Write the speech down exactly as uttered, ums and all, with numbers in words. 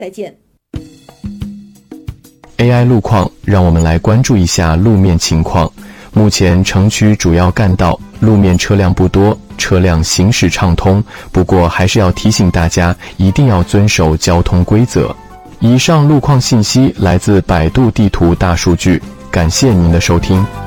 再见。 A I 路况，让我们来关注一下路面情况。目前城区主要干道路面车辆不多，车辆行驶畅通，不过还是要提醒大家一定要遵守交通规则。以上路况信息来自百度地图大数据，感谢您的收听。